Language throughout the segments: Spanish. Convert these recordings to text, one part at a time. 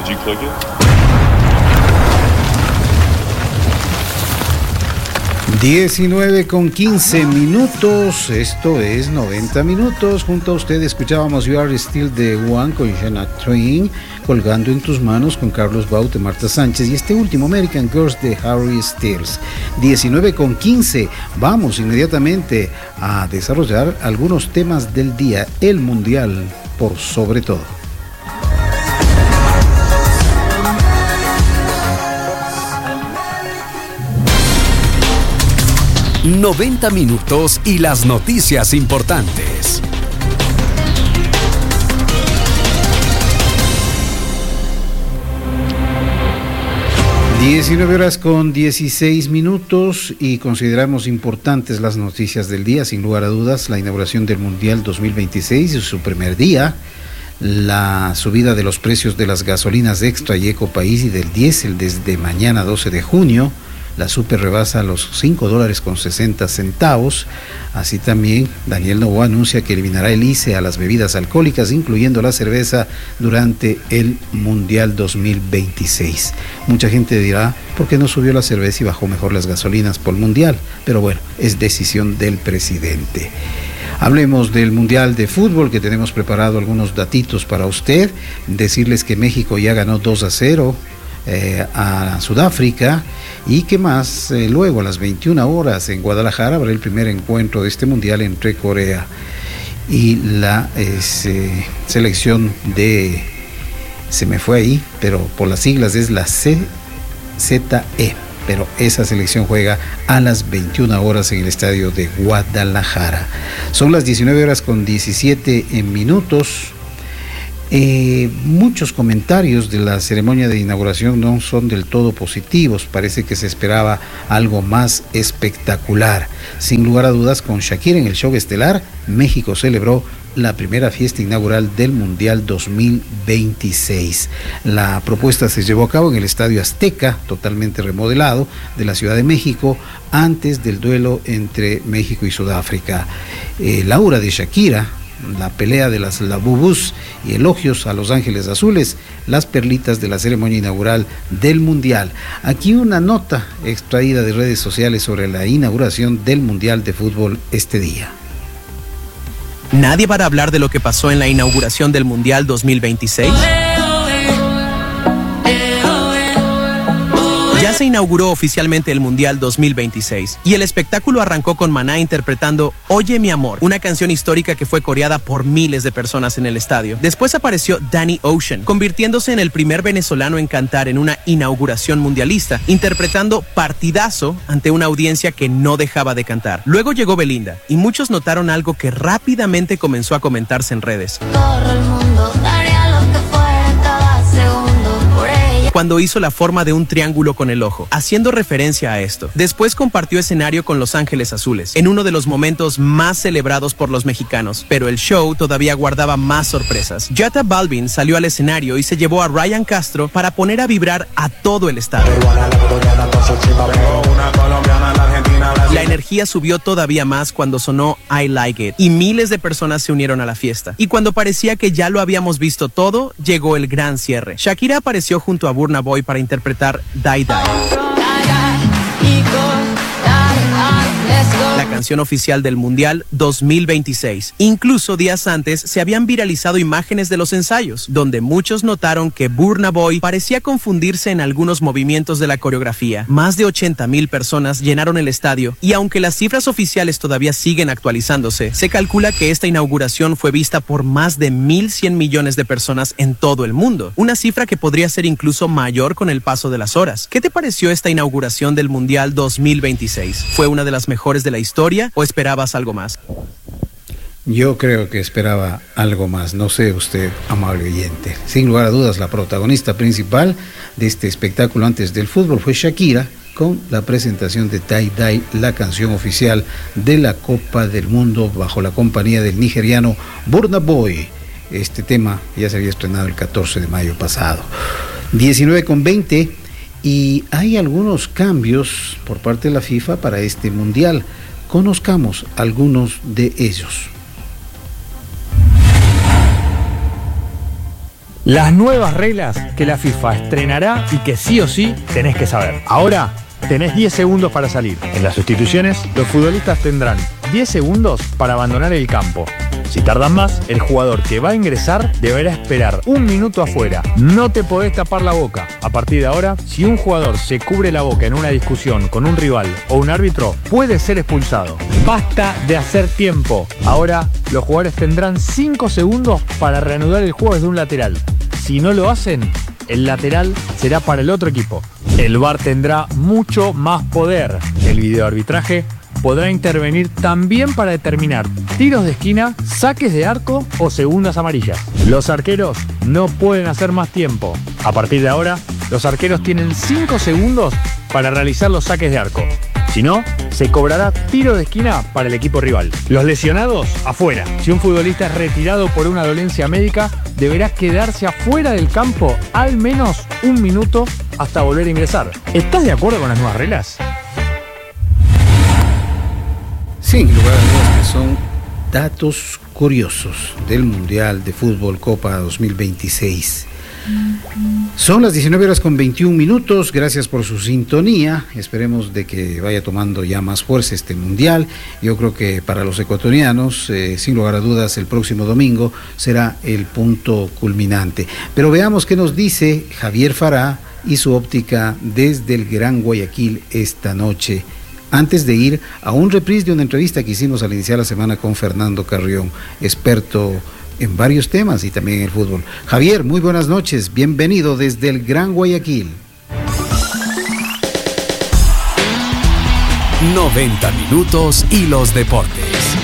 (19:15) Esto es 90 minutos. Junto a usted escuchábamos You Are Still the One con Shania Twain, Colgando en tus manos con Carlos Baute, de Marta Sánchez, y este último American Girls de Harry Styles. 19:15. Vamos inmediatamente a desarrollar algunos temas del día. El Mundial por sobre todo. 90 minutos y las noticias importantes. (19:16) y consideramos importantes las noticias del día. Sin lugar a dudas, la inauguración del Mundial 2026 y su primer día, la subida de los precios de las gasolinas extra y ecopaís y del diésel desde mañana 12 de junio. La super rebasa los $5.60. Así también, Daniel Noboa anuncia que eliminará el ICE a las bebidas alcohólicas, incluyendo la cerveza, durante el Mundial 2026. Mucha gente dirá, ¿por qué no subió la cerveza y bajó mejor las gasolinas por el Mundial? Pero bueno, es decisión del presidente. Hablemos del Mundial de Fútbol, que tenemos preparado algunos datitos para usted. Decirles que México ya ganó 2-0 a Sudáfrica, y que más, luego a las 21 horas en Guadalajara habrá el primer encuentro de este mundial entre Corea y la selección de, se me fue ahí, pero por las siglas es la CZE, pero esa selección juega a las 21 horas en el estadio de Guadalajara. Son las 19:17. Muchos comentarios de la ceremonia de inauguración no son del todo positivos. Parece que se esperaba algo más espectacular. Sin lugar a dudas, con Shakira en el show estelar, México celebró la primera fiesta inaugural del Mundial 2026. La propuesta se llevó a cabo en el Estadio Azteca, totalmente remodelado, de la Ciudad de México, antes del duelo entre México y Sudáfrica. La aura de Shakira, la pelea de las Labubus y elogios a Los Ángeles Azules, las perlitas de la ceremonia inaugural del Mundial. Aquí una nota extraída de redes sociales sobre la inauguración del Mundial de Fútbol este día. Nadie para hablar de lo que pasó en la inauguración del Mundial 2026. Ya se inauguró oficialmente el Mundial 2026 y el espectáculo arrancó con Maná interpretando Oye mi amor, una canción histórica que fue coreada por miles de personas en el estadio. Después apareció Danny Ocean, convirtiéndose en el primer venezolano en cantar en una inauguración mundialista, interpretando Partidazo ante una audiencia que no dejaba de cantar. Luego llegó Belinda y muchos notaron algo que rápidamente comenzó a comentarse en redes. Todo el mundo daría lo que fuera en cada segundo por ella. Cuando hizo la forma de un triángulo con el ojo, haciendo referencia a esto. Después compartió escenario con Los Ángeles Azules, en uno de los momentos más celebrados por los mexicanos, pero el show todavía guardaba más sorpresas. J Balvin salió al escenario y se llevó a Ryan Castro para poner a vibrar a todo el estadio. La energía subió todavía más cuando sonó I Like It y miles de personas se unieron a la fiesta. Y cuando parecía que ya lo habíamos visto todo, llegó el gran cierre. Shakira apareció junto a Burna Boy para interpretar Die Die, la canción oficial del Mundial 2026. Incluso días antes se habían viralizado imágenes de los ensayos, donde muchos notaron que Burna Boy parecía confundirse en algunos movimientos de la coreografía. Más de 80,000 personas llenaron el estadio y aunque las cifras oficiales todavía siguen actualizándose, se calcula que esta inauguración fue vista por más de 1,100 millones de personas en todo el mundo, una cifra que podría ser incluso mayor con el paso de las horas. ¿Qué te pareció esta inauguración del Mundial 2026? ¿Fue una de las mejores de la historia o esperabas algo más? Yo creo que esperaba algo más, no sé usted, amable oyente. Sin lugar a dudas, la protagonista principal de este espectáculo antes del fútbol fue Shakira, con la presentación de Die Die, la canción oficial de la Copa del Mundo, bajo la compañía del nigeriano Burna Boy. Este tema ya se había estrenado el 14 de mayo pasado. 19:20, y hay algunos cambios por parte de la FIFA para este mundial. Conozcamos algunos de ellos. Las nuevas reglas que la FIFA estrenará y que sí o sí tenés que saber. Ahora tenés 10 segundos para salir. En las sustituciones, los futbolistas tendrán 10 segundos para abandonar el campo. Si tardan más, el jugador que va a ingresar deberá esperar 1 minuto afuera. No te podés tapar la boca. A partir de ahora, si un jugador se cubre la boca en una discusión con un rival o un árbitro, puede ser expulsado. Basta de hacer tiempo. Ahora, los jugadores tendrán 5 segundos para reanudar el juego desde un lateral. Si no lo hacen, el lateral será para el otro equipo. El VAR tendrá mucho más poder. El videoarbitraje podrá intervenir también para determinar tiros de esquina, saques de arco o segundas amarillas. Los arqueros no pueden hacer más tiempo. A partir de ahora, los arqueros tienen 5 segundos para realizar los saques de arco. Si no, se cobrará tiro de esquina para el equipo rival. Los lesionados, afuera. Si un futbolista es retirado por una dolencia médica, deberá quedarse afuera del campo al menos 1 minuto hasta volver a ingresar. ¿Estás de acuerdo con las nuevas reglas? Sin lugar a dudas que son datos curiosos del Mundial de Fútbol Copa 2026. Son las 19:21. Gracias por su sintonía. Esperemos de que vaya tomando ya más fuerza este Mundial. Yo creo que para los ecuatorianos, sin lugar a dudas, el próximo domingo será el punto culminante. Pero veamos qué nos dice Javier Farah y su óptica desde el Gran Guayaquil esta noche, antes de ir a un reprise de una entrevista que hicimos al iniciar la semana con Fernando Carrión, experto en varios temas y también en el fútbol. Javier, muy buenas noches, bienvenido desde el Gran Guayaquil. 90 minutos y los deportes.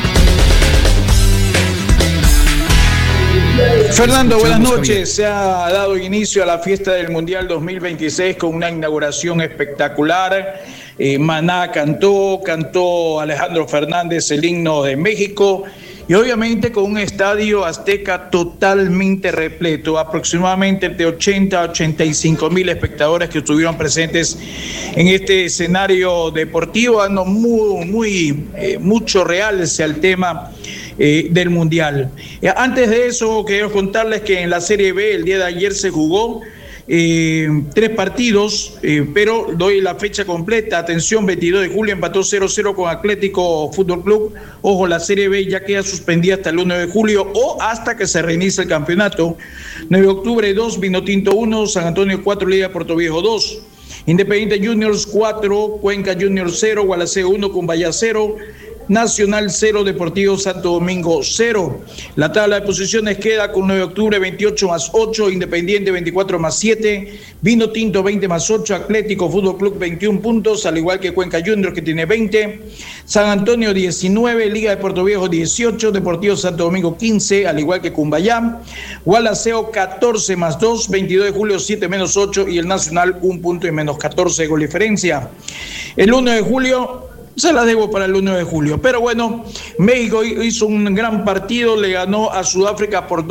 Fernando, buenas noches. Se ha dado inicio a la fiesta del Mundial 2026 con una inauguración espectacular. Maná cantó Alejandro Fernández el himno de México y obviamente con un estadio azteca totalmente repleto, aproximadamente de 80 a 85 mil espectadores que estuvieron presentes en este escenario deportivo, dando mucho realce al tema del Mundial. Antes de eso, quiero contarles que en la Serie B el día de ayer se jugó 3 partidos, pero doy la fecha completa. Atención, 22 de julio empató 0-0 con Atlético Fútbol Club. Ojo, la Serie B ya queda suspendida hasta el 1 de julio o hasta que se reinicie el campeonato. 9 de octubre 2, Vinotinto 1, San Antonio 4, Liga de Puerto Viejo 2. Independiente Juniors 4, Cuenca Juniors 0, Gualaceo 1, Cumbaya 0, Nacional 0, Deportivo Santo Domingo 0. La tabla de posiciones queda con 9 de octubre 28 más 8, Independiente 24 más 7, Vinotinto 20 más 8, Atlético Fútbol Club 21 puntos, al igual que Cuenca Juniors que tiene 20, San Antonio 19, Liga de Puerto Viejo 18, Deportivo Santo Domingo 15, al igual que Cumbayá, Gualaceo 14 más 2, 22 de julio 7 menos 8 y el Nacional 1 punto y menos 14 gol diferencia. El 1 de julio se la debo para el 1 de julio. Pero bueno, México hizo un gran partido, le ganó a Sudáfrica por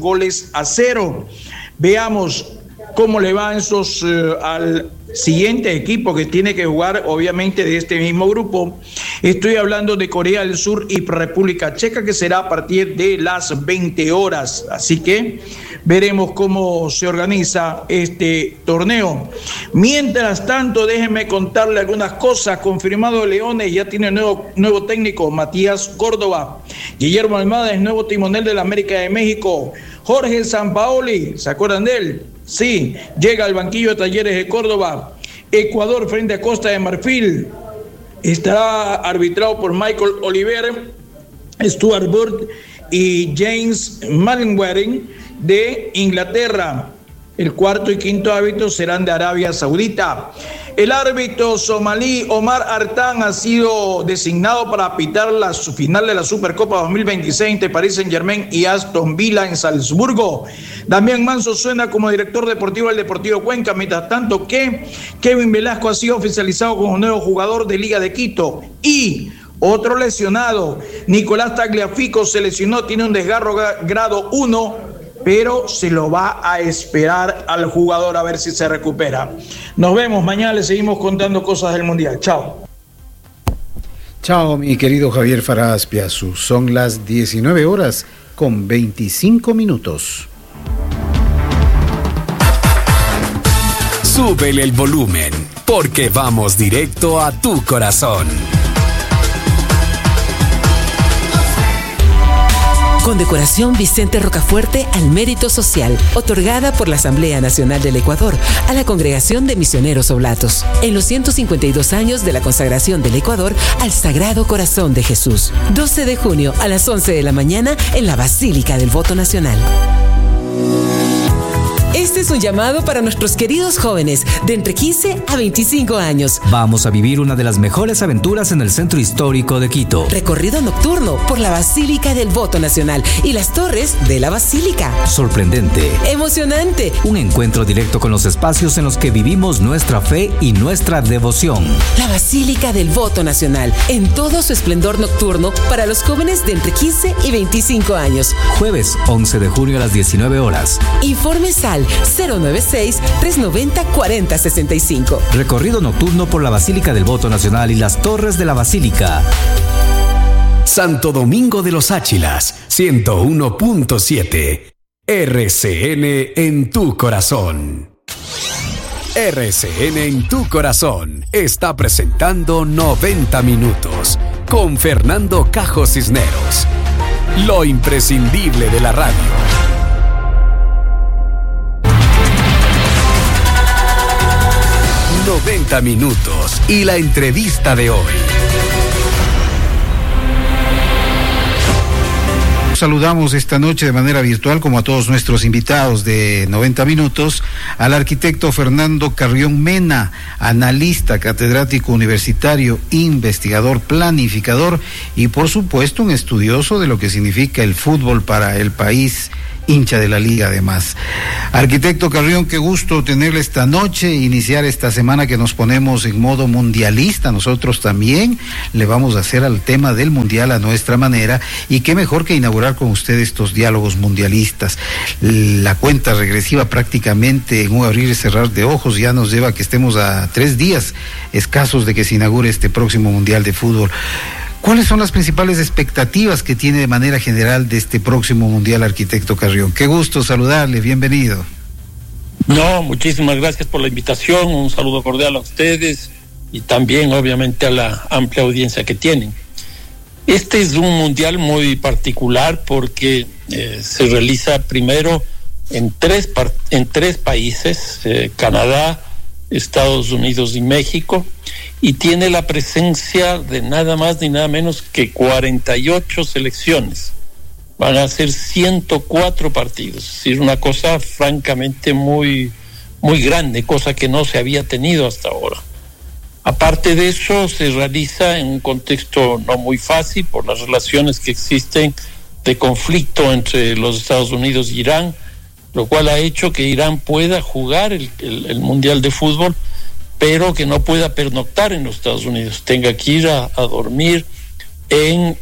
2-0. Veamos cómo le va al siguiente equipo que tiene que jugar, obviamente, de este mismo grupo. Estoy hablando de Corea del Sur y República Checa, que será a partir de las 20 horas. Así que veremos cómo se organiza este torneo. Mientras tanto, déjenme contarle algunas cosas. Confirmado Leones, ya tiene nuevo técnico, Matías Córdoba. Guillermo Almada es nuevo timonel de la América de México. Jorge Sampaoli, ¿se acuerdan de él? Sí, llega al banquillo de Talleres de Córdoba. Ecuador frente a Costa de Marfil. Estará arbitrado por Michael Oliver, Stuart Bird y James Malingwaring de Inglaterra. El cuarto y quinto árbitro serán de Arabia Saudita. El árbitro somalí Omar Artan ha sido designado para pitar la final de la Supercopa 2026 entre Paris Saint-Germain y Aston Villa en Salzburgo. Damián Manso suena como director deportivo del Deportivo Cuenca, mientras tanto que Kevin Velasco ha sido oficializado como nuevo jugador de Liga de Quito. Y otro lesionado, Nicolás Tagliafico se lesionó, tiene un desgarro grado 1, pero se lo va a esperar al jugador a ver si se recupera. Nos vemos, mañana le seguimos contando cosas del Mundial. Chao. Chao, mi querido Javier Farah Aspiazu. Son las 19:25. Súbele el volumen, porque vamos directo a tu corazón. Condecoración Vicente Rocafuerte al Mérito Social, otorgada por la Asamblea Nacional del Ecuador a la Congregación de Misioneros Oblatos, en los 152 años de la consagración del Ecuador al Sagrado Corazón de Jesús. 12 de junio a las 11 de la mañana en la Basílica del Voto Nacional. Este es un llamado para nuestros queridos jóvenes de entre 15 a 25 años. Vamos a vivir una de las mejores aventuras en el centro histórico de Quito. Recorrido nocturno por la Basílica del Voto Nacional y las torres de la Basílica. Sorprendente. Emocionante. Un encuentro directo con los espacios en los que vivimos nuestra fe y nuestra devoción. La Basílica del Voto Nacional, en todo su esplendor nocturno para los jóvenes de entre 15 y 25 años. Jueves 11 de junio a las 19 horas. Informes al 096-390-4065. Recorrido nocturno por la Basílica del Voto Nacional y las torres de la Basílica. Santo Domingo de los Áchilas, 101.7. RCN en tu corazón. RCN en tu corazón está presentando 90 minutos con Fernando Cajo Cisneros. Lo imprescindible de la radio. 90 minutos y la entrevista de hoy. Saludamos esta noche de manera virtual, como a todos nuestros invitados de 90 minutos, al arquitecto Fernando Carrión Mena, analista, catedrático universitario, investigador, planificador y por supuesto un estudioso de lo que significa el fútbol para el país, hincha de la liga además. Arquitecto Carrión, qué gusto tenerle esta noche, iniciar esta semana que nos ponemos en modo mundialista. Nosotros también le vamos a hacer al tema del mundial a nuestra manera, y qué mejor que inaugurar con usted estos diálogos mundialistas. La cuenta regresiva prácticamente en un abrir y cerrar de ojos ya nos lleva a que estemos a 3 días escasos de que se inaugure este próximo mundial de fútbol. ¿Cuáles son las principales expectativas que tiene de manera general de este próximo mundial, arquitecto Carrión? Qué gusto saludarle, bienvenido. No, muchísimas gracias por la invitación, un saludo cordial a ustedes y también obviamente a la amplia audiencia que tienen. Este es un mundial muy particular porque se realiza primero en tres países, Canadá, Estados Unidos y México, y tiene la presencia de nada más ni nada menos que 48 selecciones. Van a ser 104 partidos, es decir, una cosa francamente muy, muy grande, cosa que no se había tenido hasta ahora. Aparte de eso, se realiza en un contexto no muy fácil por las relaciones que existen de conflicto entre los Estados Unidos y Irán, lo cual ha hecho que Irán pueda jugar el Mundial de Fútbol, pero que no pueda pernoctar en los Estados Unidos, tenga que ir a dormir en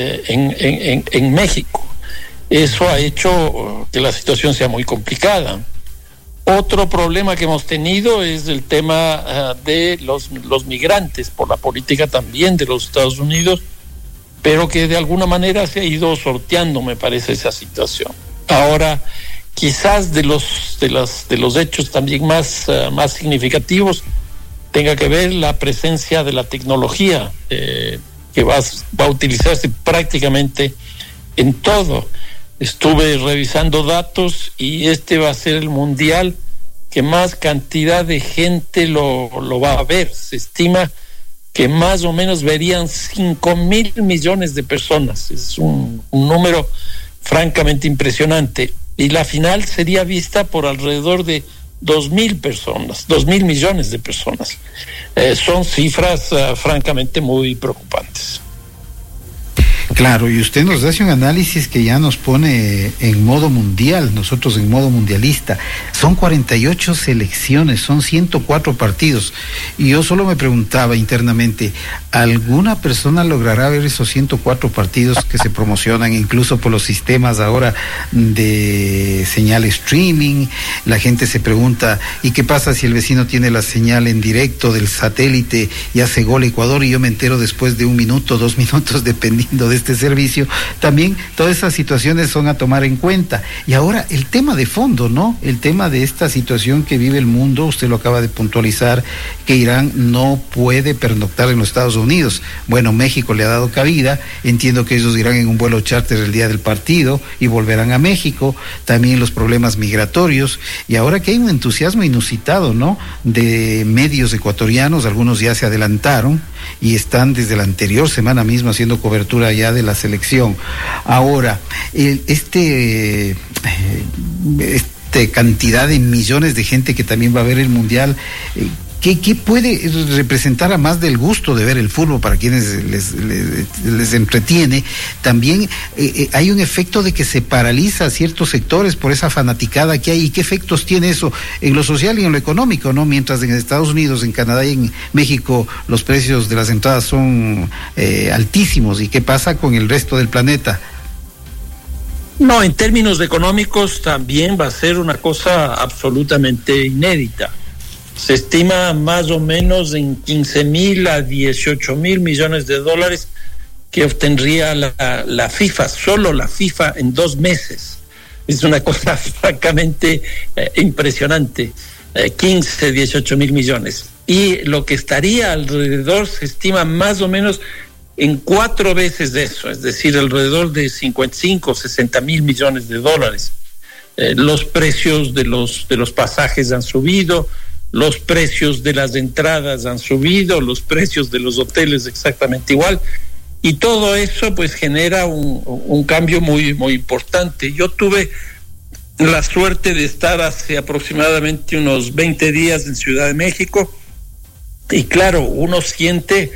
México. Eso ha hecho que la situación sea muy complicada. Otro problema que hemos tenido es el tema de los migrantes, por la política también de los Estados Unidos, pero que de alguna manera se ha ido sorteando, me parece, esa situación. Ahora, quizás de los hechos también más significativos tenga que ver la presencia de la tecnología que va a utilizarse prácticamente en todo. Estuve revisando datos y este va a ser el mundial que más cantidad de gente lo va a ver. Se estima que más o menos verían 5.000 millones de personas. Es un número francamente impresionante. Y la final sería vista por alrededor de 2.000 personas, 2.000 millones de personas. Son cifras francamente muy preocupantes. Claro, y usted nos hace un análisis que ya nos pone en modo mundial, nosotros en modo mundialista. Son 48 selecciones, son 104 partidos. Y yo solo me preguntaba internamente, ¿alguna persona logrará ver esos 104 partidos que se promocionan incluso por los sistemas ahora de señal streaming? La gente se pregunta, ¿y qué pasa si el vecino tiene la señal en directo del satélite y hace gol Ecuador y yo me entero después de 1 minuto, 2 minutos, dependiendo de este servicio. También todas esas situaciones son a tomar en cuenta. Y ahora el tema de fondo, ¿no? El tema de esta situación que vive el mundo, usted lo acaba de puntualizar, que Irán no puede pernoctar en los Estados Unidos. Bueno, México le ha dado cabida, entiendo que ellos irán en un vuelo charter el día del partido y volverán a México, también los problemas migratorios, y ahora que hay un entusiasmo inusitado, ¿no?, de medios ecuatorianos, algunos ya se adelantaron y están desde la anterior semana mismo haciendo cobertura ya de la selección. Ahora, cantidad de millones de gente que también va a ver el Mundial, ¿qué puede representar a más del gusto de ver el fútbol para quienes les entretiene? También hay un efecto de que se paraliza a ciertos sectores por esa fanaticada que hay. ¿Y qué efectos tiene eso en lo social y en lo económico, no? Mientras en Estados Unidos, en Canadá y en México los precios de las entradas son altísimos. ¿Y qué pasa con el resto del planeta? No, en términos económicos también va a ser una cosa absolutamente inédita. Se estima más o menos en 15.000 a 18.000 millones de dólares que obtendría la FIFA, solo la FIFA en 2 meses. Es una cosa francamente impresionante, 15, 18.000 millones. Y lo que estaría alrededor se estima más o menos en 4 veces de eso, es decir, alrededor de 55, 60.000 millones de dólares. Los precios de los pasajes han subido, los precios de las entradas han subido, los precios de los hoteles exactamente igual, y todo eso pues genera un cambio muy, muy importante. Yo tuve la suerte de estar hace aproximadamente unos 20 días en Ciudad de México, y claro, uno siente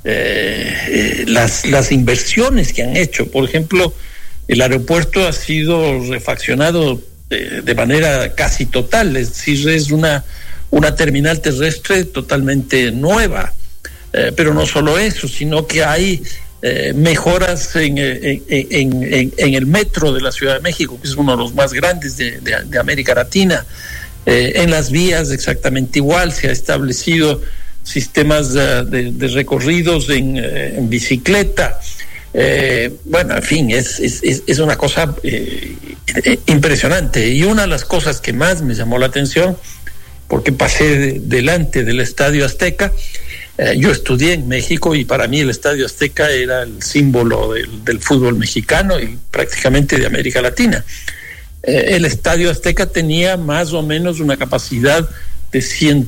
las inversiones que han hecho. Por ejemplo, el aeropuerto ha sido refaccionado de manera casi total, es decir, es una terminal terrestre totalmente nueva, pero no solo eso, sino que hay mejoras en el metro de la Ciudad de México, que es uno de los más grandes de América Latina. En las vías exactamente igual, se ha establecido sistemas de recorridos en bicicleta. Bueno, en fin, es una cosa impresionante. Y una de las cosas que más me llamó la atención, porque pasé delante del Estadio Azteca, yo estudié en México y para mí el Estadio Azteca era el símbolo del fútbol mexicano y prácticamente de América Latina. El Estadio Azteca tenía más o menos una capacidad de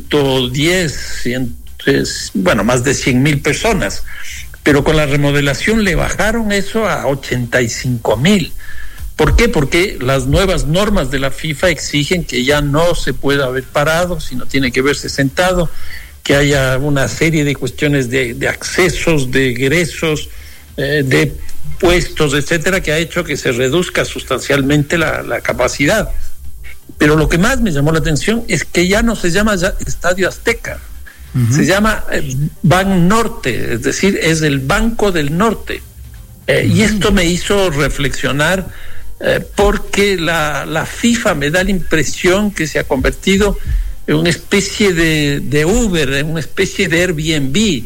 110, más de 100,000 personas, pero con la remodelación le bajaron eso a 85,000. ¿Por qué? Porque las nuevas normas de la FIFA exigen que ya no se pueda haber parado, sino tiene que verse sentado, que haya una serie de cuestiones de accesos, de egresos, de puestos, etcétera, que ha hecho que se reduzca sustancialmente la capacidad. Pero lo que más me llamó la atención es que ya no se llama ya Estadio Azteca, se llama Ban Norte, es decir, es el Banco del Norte. Y esto me hizo reflexionar, porque la FIFA me da la impresión que se ha convertido en una especie de Uber, en una especie de Airbnb.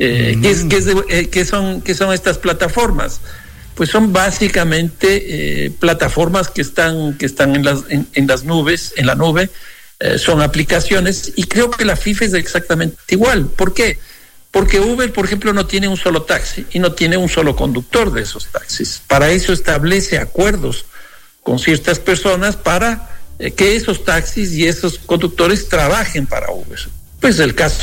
¿Qué son estas plataformas? Pues son básicamente plataformas que están en las nubes, en la nube. Son aplicaciones, y creo que la FIFA es exactamente igual. ¿Por qué? Porque Uber, por ejemplo, no tiene un solo taxi y no tiene un solo conductor de esos taxis. Para eso establece acuerdos con ciertas personas para que esos taxis y esos conductores trabajen para Uber. Pues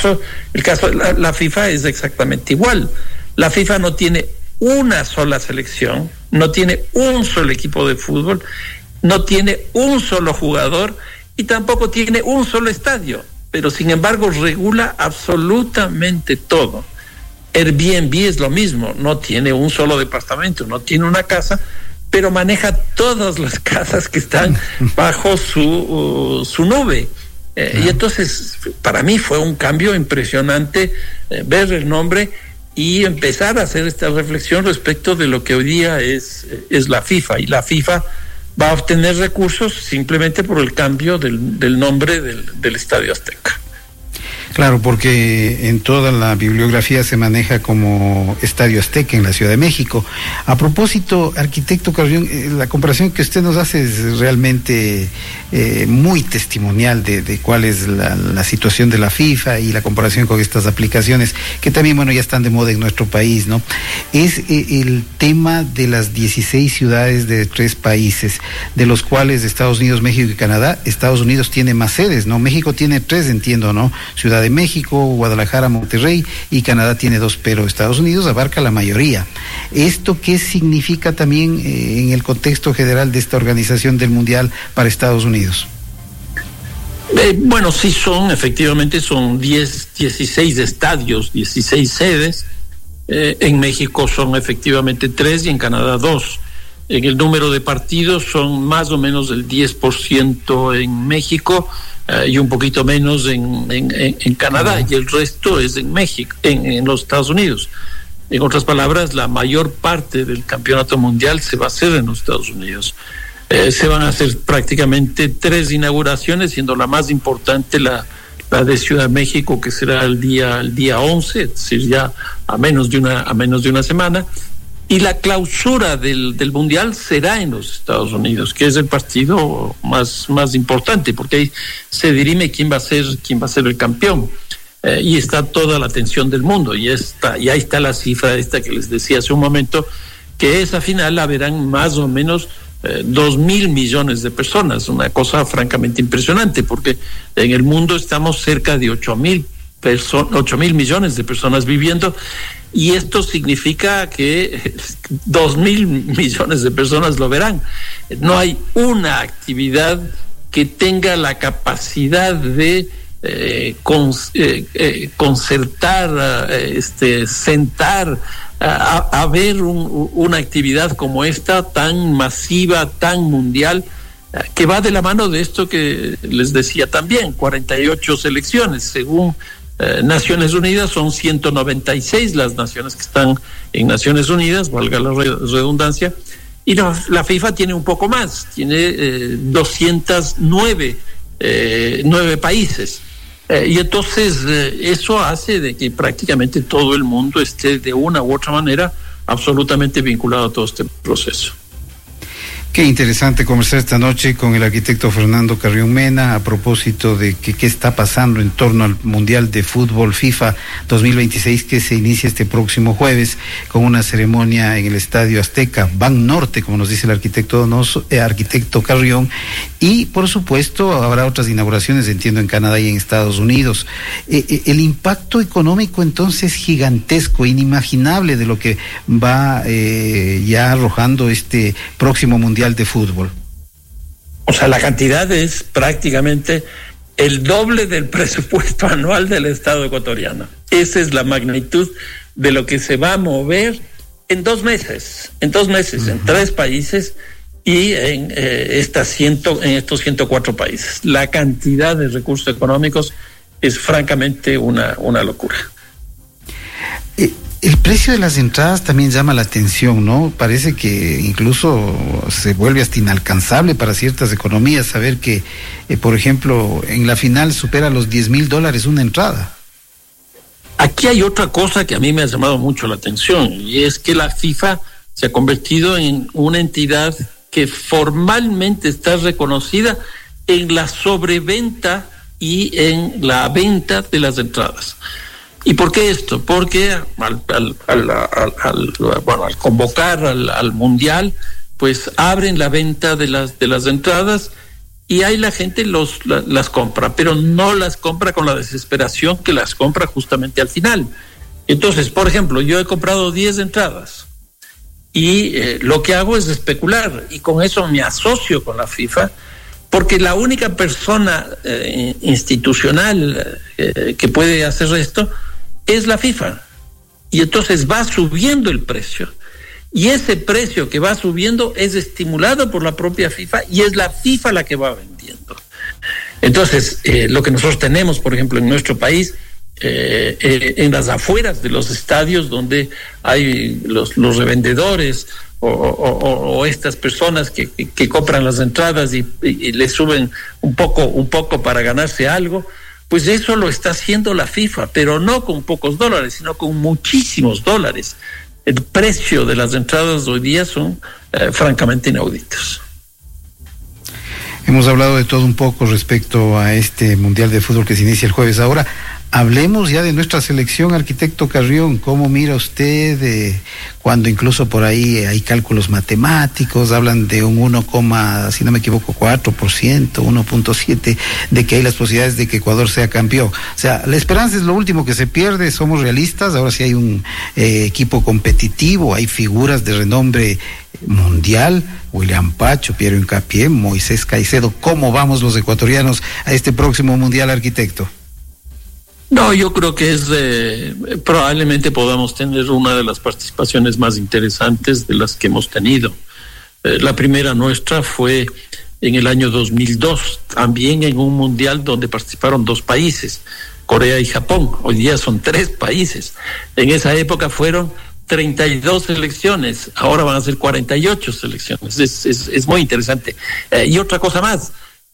la FIFA es exactamente igual. La FIFA no tiene una sola selección, no tiene un solo equipo de fútbol, no tiene un solo jugador y tampoco tiene un solo estadio, pero sin embargo regula absolutamente todo. Airbnb es lo mismo, no tiene un solo departamento, no tiene una casa, pero maneja todas las casas que están bajo su nube. Y entonces para mí fue un cambio impresionante ver el nombre y empezar a hacer esta reflexión respecto de lo que hoy día es la FIFA. Y la FIFA va a obtener recursos simplemente por el cambio del nombre del Estadio Azteca. Claro, porque en toda la bibliografía se maneja como Estadio Azteca en la Ciudad de México. A propósito, arquitecto Carrión, la comparación que usted nos hace es realmente muy testimonial de cuál es la situación de la FIFA y la comparación con estas aplicaciones que también, bueno, ya están de moda en nuestro país, ¿no? Es el tema de las 16 ciudades de 3 países, de los cuales Estados Unidos, México y Canadá. Estados Unidos tiene más sedes, ¿no? México tiene 3, entiendo, ¿no? Ciudad de México, Guadalajara, Monterrey, y Canadá tiene 2, pero Estados Unidos abarca la mayoría. ¿Esto qué significa también en el contexto general de esta organización del Mundial para Estados Unidos? Bueno, sí efectivamente son 16 estadios, 16 sedes. En México son efectivamente 3 y en Canadá 2. En el número de partidos son más o menos el 10% en México y un poquito menos en Canadá, y el resto es en México, en los Estados Unidos. En otras palabras, la mayor parte del campeonato mundial se va a hacer en los Estados Unidos. Se van a hacer prácticamente 3 inauguraciones, siendo la más importante la de Ciudad de México, que será el día 11, es decir, ya a menos de una semana. Y la clausura del Mundial será en los Estados Unidos, que es el partido más importante, porque ahí se dirime quién va a ser el campeón. Y está toda la atención del mundo, y ahí está la cifra esta que les decía hace un momento, que esa final la verán más o menos 2.000 millones de personas, una cosa francamente impresionante, porque en el mundo estamos cerca de 8.000 millones de personas viviendo, y esto significa que 2.000 millones de personas lo verán. No hay una actividad que tenga la capacidad de concertar, sentar a ver una actividad como esta, tan masiva, tan mundial, que va de la mano de esto que les decía también, 48 selecciones, según Naciones Unidas son 196 las naciones que están en Naciones Unidas, valga la redundancia, y la FIFA tiene un poco más, tiene 209 países. Y entonces eso hace de que prácticamente todo el mundo esté de una u otra manera absolutamente vinculado a todo este proceso. Qué interesante conversar esta noche con el arquitecto Fernando Carrión Mena a propósito de qué está pasando en torno al Mundial de Fútbol FIFA 2026, que se inicia este próximo jueves con una ceremonia en el Estadio Azteca, Ban Norte, como nos dice el arquitecto Carrión, y por supuesto habrá otras inauguraciones, entiendo, en Canadá y en Estados Unidos. El impacto económico entonces gigantesco, inimaginable de lo que va ya arrojando este próximo Mundial de Fútbol. O sea, la cantidad es prácticamente el doble del presupuesto anual del Estado ecuatoriano. Esa es la magnitud de lo que se va a mover en 2 meses, en 3 países y en estos 104 países. La cantidad de recursos económicos es francamente una locura. El precio de las entradas también llama la atención, ¿no? Parece que incluso se vuelve hasta inalcanzable para ciertas economías saber que, por ejemplo, en la final supera los $10,000 una entrada. Aquí hay otra cosa que a mí me ha llamado mucho la atención, y es que la FIFA se ha convertido en una entidad que formalmente está reconocida en la sobreventa y en la venta de las entradas. ¿Y por qué esto? Porque al convocar al Mundial, pues abren la venta de las entradas y ahí la gente las compra, pero no las compra con la desesperación que las compra justamente al final. Entonces, por ejemplo, yo he comprado 10 entradas y lo que hago es especular, y con eso me asocio con la FIFA, porque la única persona institucional que puede hacer esto es la FIFA, y entonces va subiendo el precio, y ese precio que va subiendo es estimulado por la propia FIFA, y es la FIFA la que va vendiendo. Entonces, lo que nosotros tenemos, por ejemplo, en nuestro país, en las afueras de los estadios, donde hay los revendedores o estas personas que compran las entradas y le suben un poco para ganarse algo, pues eso lo está haciendo la FIFA, pero no con pocos dólares, sino con muchísimos dólares. El precio de las entradas hoy día son francamente inauditos. Hemos hablado de todo un poco respecto a este Mundial de Fútbol que se inicia el jueves. Ahora, hablemos ya de nuestra selección, arquitecto Carrión. ¿Cómo mira usted cuando incluso por ahí hay cálculos matemáticos, hablan de un si no me equivoco, 4%, 1.7%, de que hay las posibilidades de que Ecuador sea campeón? O sea, la esperanza es lo último que se pierde, somos realistas. Ahora sí hay un equipo competitivo, hay figuras de renombre mundial, William Pacho, Piero Hincapié, Moisés Caicedo. ¿Cómo vamos los ecuatorianos a este próximo Mundial, arquitecto? No, yo creo que probablemente podamos tener una de las participaciones más interesantes de las que hemos tenido. La primera nuestra fue en el año 2002, también en un mundial donde participaron 2 países, Corea y Japón. Hoy día son 3 países. En esa época fueron 32 selecciones, ahora van a ser 48 selecciones. Es muy interesante. Y otra cosa más,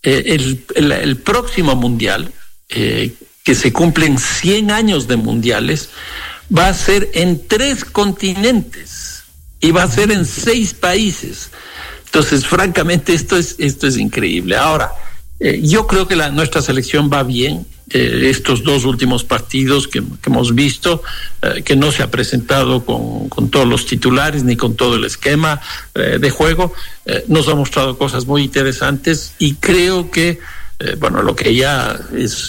el próximo mundial, que se cumplen 100 años de mundiales, va a ser en 3 continentes y va a ser en 6 países. Entonces, francamente, esto es increíble. Ahora, yo creo que nuestra selección va bien. Estos 2 últimos partidos que hemos visto, que no se ha presentado con todos los titulares ni con todo el esquema de juego, nos ha mostrado cosas muy interesantes, y creo que lo que ya es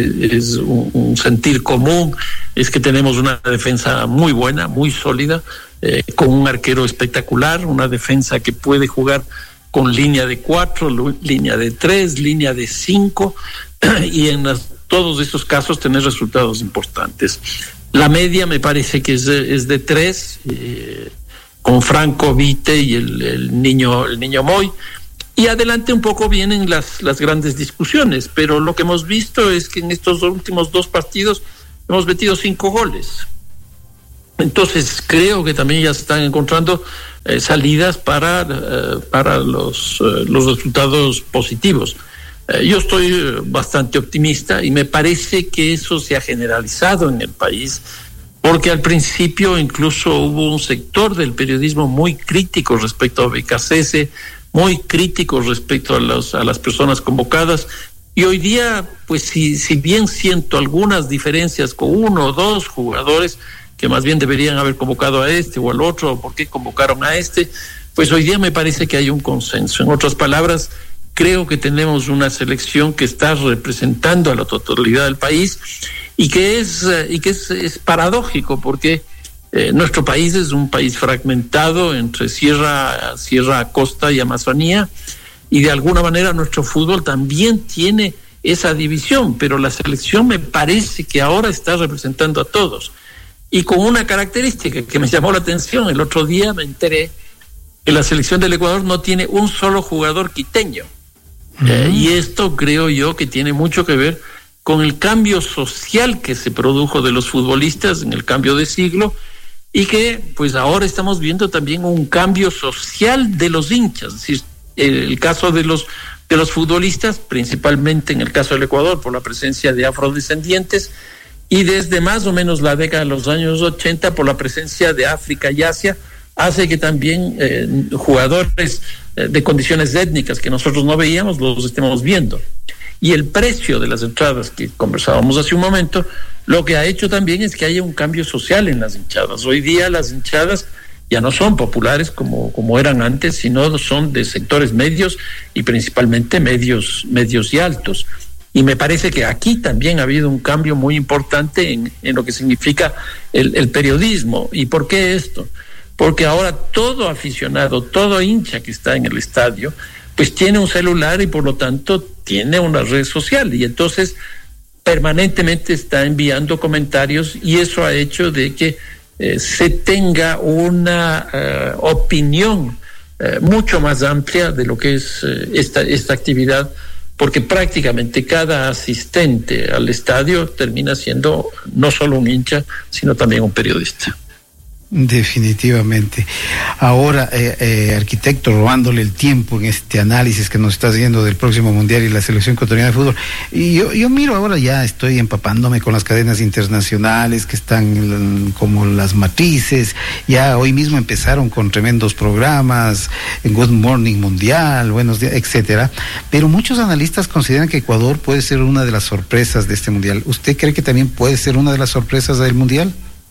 un sentir común es que tenemos una defensa muy buena, muy sólida, con un arquero espectacular, una defensa que puede jugar con línea de 4, línea de 3, línea de 5, y en todos estos casos tener resultados importantes. La media me parece que es de 3, con Franco, Vite y el niño Moy. Y adelante un poco vienen las grandes discusiones, pero lo que hemos visto es que en estos últimos 2 partidos hemos metido 5 goles. Entonces creo que también ya se están encontrando salidas para los resultados positivos. Yo estoy bastante optimista y me parece que eso se ha generalizado en el país, porque al principio incluso hubo un sector del periodismo muy crítico respecto a BKCS, muy críticos respecto a las personas convocadas, y hoy día, pues si bien siento algunas diferencias con 1 o 2 jugadores que más bien deberían haber convocado a este o al otro, o por qué convocaron a este, pues hoy día me parece que hay un consenso. En otras palabras, creo que tenemos una selección que está representando a la totalidad del país, y que es paradójico, porque nuestro país es un país fragmentado entre sierra, costa y Amazonía, y de alguna manera nuestro fútbol también tiene esa división, pero la selección me parece que ahora está representando a todos, y con una característica que me llamó la atención. El otro día me enteré que la selección del Ecuador no tiene un solo jugador quiteño, y esto creo yo que tiene mucho que ver con el cambio social que se produjo de los futbolistas en el cambio de siglo, y que pues ahora estamos viendo también un cambio social de los hinchas. Es decir, el caso de los futbolistas, principalmente en el caso del Ecuador, por la presencia de afrodescendientes, y desde más o menos la década de los años 80 por la presencia de África y Asia, hace que también jugadores de condiciones étnicas que nosotros no veíamos los estemos viendo. Y el precio de las entradas que conversábamos hace un momento, lo que ha hecho también es que haya un cambio social en las hinchadas. Hoy día las hinchadas ya no son populares como eran antes, sino son de sectores medios, y principalmente medios y altos. Y me parece que aquí también ha habido un cambio muy importante en lo que significa el periodismo. ¿Y por qué esto? Porque ahora todo aficionado, todo hincha que está en el estadio, pues tiene un celular y por lo tanto tiene una red social, y entonces permanentemente está enviando comentarios, y eso ha hecho de que se tenga una opinión mucho más amplia de lo que es esta actividad, porque prácticamente cada asistente al estadio termina siendo no solo un hincha, sino también un periodista. Definitivamente. Ahora, arquitecto, robándole el tiempo en este análisis que nos está haciendo del próximo Mundial y la selección ecuatoriana de fútbol, y yo miro ahora, ya estoy empapándome con las cadenas internacionales que están como las matrices, ya hoy mismo empezaron con tremendos programas, Good Morning Mundial, Buenos Días, etcétera, pero muchos analistas consideran que Ecuador puede ser una de las sorpresas de este Mundial. ¿Usted cree que también puede ser una de las sorpresas del Mundial?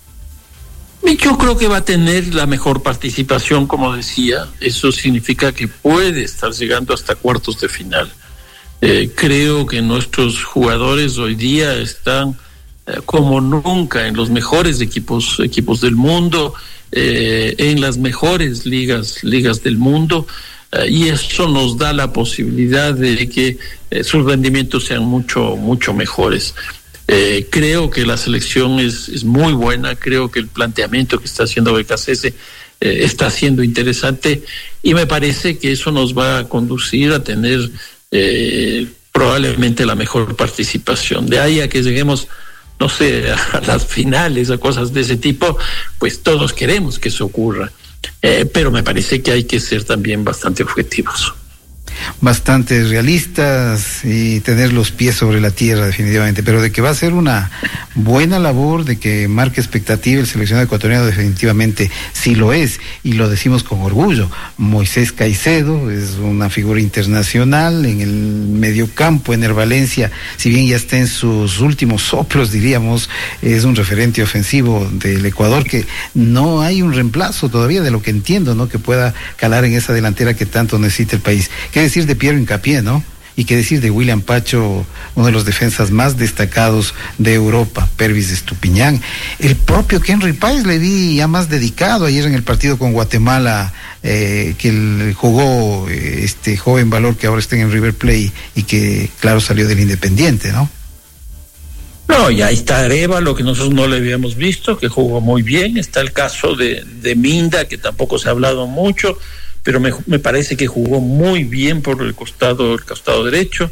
Yo creo que va a tener la mejor participación, como decía. Eso significa que puede estar llegando hasta cuartos de final. Creo que nuestros jugadores hoy día están como nunca en los mejores equipos del mundo, en las mejores ligas del mundo, y eso nos da la posibilidad de que sus rendimientos sean mucho mejores. Creo que la selección es muy buena, creo que el planteamiento que está haciendo BKC está siendo interesante, y me parece que eso nos va a conducir a tener probablemente la mejor participación. De ahí a que lleguemos, no sé, a las finales, a cosas de ese tipo, pues todos queremos que eso ocurra, pero me parece que hay que ser también bastante objetivos. Bastante realistas y tener los pies sobre la tierra, definitivamente, pero de que va a ser una buena labor, de que marque expectativa el seleccionado ecuatoriano, definitivamente sí lo es, y lo decimos con orgullo. Moisés Caicedo es una figura internacional en el mediocampo. Ener Valencia, si bien ya está en sus últimos soplos, diríamos, es un referente ofensivo del Ecuador, que no hay un reemplazo todavía, de lo que entiendo, ¿no?, que pueda calar en esa delantera que tanto necesita el país. ¿Qué decir de Piero Hincapié, no? Y qué decir de William Pacho, uno de los defensas más destacados de Europa, Pervis Estupiñán. El propio Henry Páez le vi ya más dedicado ayer en el partido con Guatemala, que jugó este joven valor que ahora está en River Plate y que, claro, salió del Independiente, ¿no? No, y ahí está Arévalo, que nosotros no le habíamos visto, que jugó muy bien. Está el caso de Minda, que tampoco se ha hablado mucho, pero me parece que jugó muy bien por el costado derecho.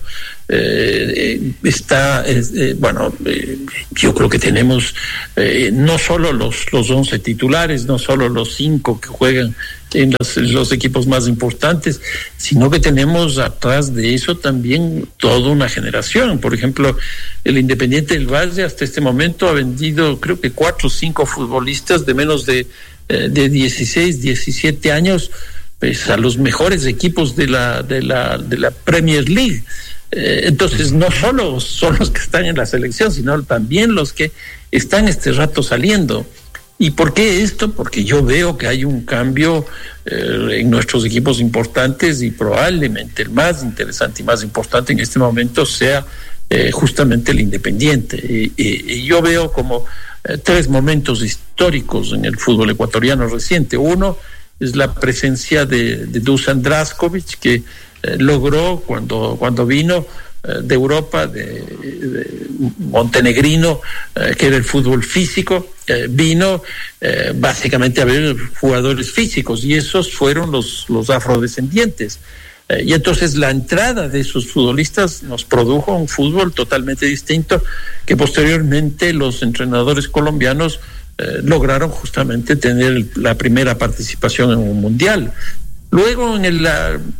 Yo creo que tenemos no solo los 11 titulares, no solo los 5 que juegan en los equipos más importantes, sino que tenemos atrás de eso también toda una generación. Por ejemplo, el Independiente del Valle hasta este momento ha vendido, creo que 4 o 5 futbolistas de menos de 16, 17 años, pues a los mejores equipos de la Premier League. Entonces no solo son los que están en la selección, sino también los que están este rato saliendo. ¿Y por qué esto? Porque yo veo que hay un cambio en nuestros equipos importantes, y probablemente el más interesante y más importante en este momento sea justamente el Independiente. Y yo veo como 3 momentos históricos en el fútbol ecuatoriano reciente. Uno es la presencia de Dusan Draskovic, que logró cuando vino de Europa, de montenegrino, que era el fútbol físico, vino básicamente a ver jugadores físicos, y esos fueron los afrodescendientes. Y entonces la entrada de esos futbolistas nos produjo un fútbol totalmente distinto, que posteriormente los entrenadores colombianos lograron justamente tener la primera participación en un mundial. Luego en el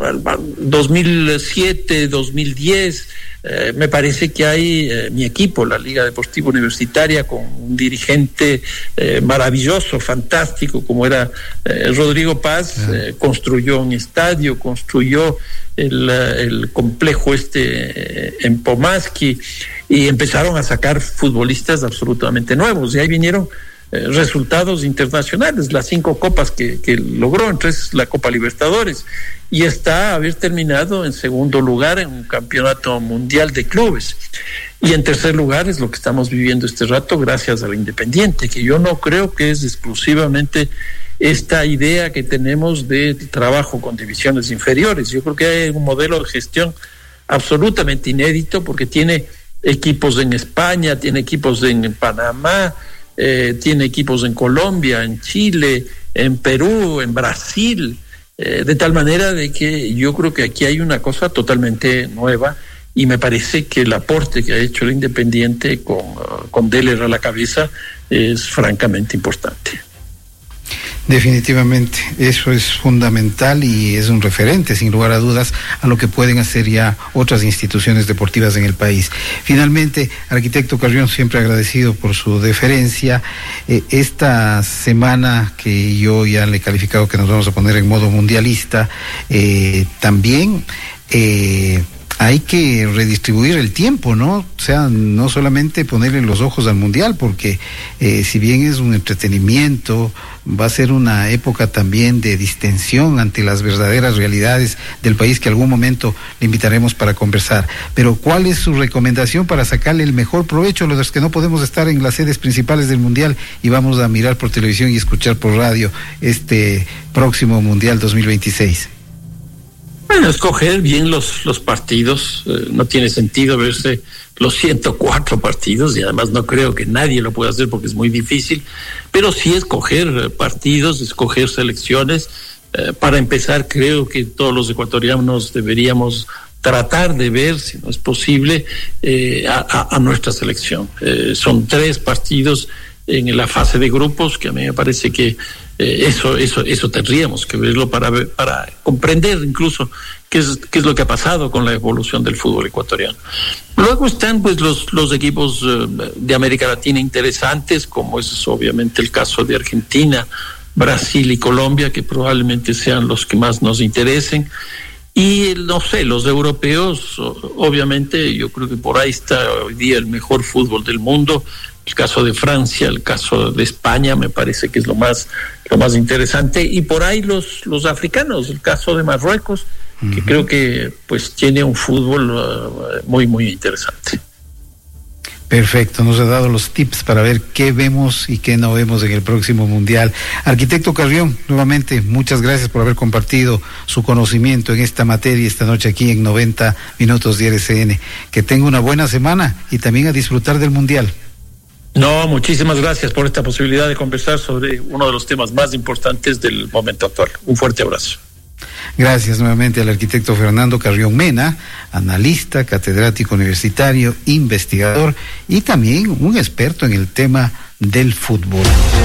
2007, 2010, me parece que hay mi equipo, la Liga Deportiva Universitaria, con un dirigente maravilloso, fantástico, como era Rodrigo Paz, construyó un estadio, construyó el complejo en Pomaski, y empezaron a sacar futbolistas absolutamente nuevos, y ahí vinieron resultados internacionales, las 5 copas que logró, entre esas la Copa Libertadores, y haber terminado en segundo lugar en un campeonato mundial de clubes, y en tercer lugar es lo que estamos viviendo este rato gracias al Independiente, que yo no creo que es exclusivamente esta idea que tenemos de trabajo con divisiones inferiores. Yo creo que hay un modelo de gestión absolutamente inédito, porque tiene equipos en España, tiene equipos en Panamá, tiene equipos en Colombia, en Chile, en Perú, en Brasil, de tal manera de que yo creo que aquí hay una cosa totalmente nueva, y me parece que el aporte que ha hecho el Independiente con Deller a la cabeza es francamente importante. Definitivamente, eso es fundamental y es un referente, sin lugar a dudas, a lo que pueden hacer ya otras instituciones deportivas en el país. Finalmente, arquitecto Carrión, siempre agradecido por su deferencia. Esta semana que yo ya le he calificado que nos vamos a poner en modo mundialista, también hay que redistribuir el tiempo, ¿no? O sea, no solamente ponerle los ojos al mundial, porque si bien es un entretenimiento, va a ser una época también de distensión ante las verdaderas realidades del país, que algún momento le invitaremos para conversar. Pero ¿cuál es su recomendación para sacarle el mejor provecho a los que no podemos estar en las sedes principales del mundial y vamos a mirar por televisión y escuchar por radio este próximo mundial 2026? Bueno, escoger bien los partidos. No tiene sentido verse los 104 partidos y además no creo que nadie lo pueda hacer porque es muy difícil, pero sí escoger partidos, escoger selecciones. Para empezar, creo que todos los ecuatorianos deberíamos tratar de ver, si no es posible, a nuestra selección. Son 3 partidos en la fase de grupos, que a mí me parece que eso tendríamos que verlo para comprender incluso qué es lo que ha pasado con la evolución del fútbol ecuatoriano. Luego están pues los equipos de América Latina interesantes, como es obviamente el caso de Argentina, Brasil y Colombia, que probablemente sean los que más nos interesen. Y no sé, los europeos, obviamente, yo creo que por ahí está hoy día el mejor fútbol del mundo. El caso de Francia, el caso de España, me parece que es lo más interesante. Y por ahí los africanos, el caso de Marruecos, que creo que pues tiene un fútbol muy, muy interesante. Perfecto, nos ha dado los tips para ver qué vemos y qué no vemos en el próximo mundial. Arquitecto Carrión, nuevamente, muchas gracias por haber compartido su conocimiento en esta materia esta noche aquí en 90 Minutos de RCN. Que tenga una buena semana y también a disfrutar del mundial. No, muchísimas gracias por esta posibilidad de conversar sobre uno de los temas más importantes del momento actual. Un fuerte abrazo. Gracias nuevamente al arquitecto Fernando Carrión Mena, analista, catedrático universitario, investigador y también un experto en el tema del fútbol.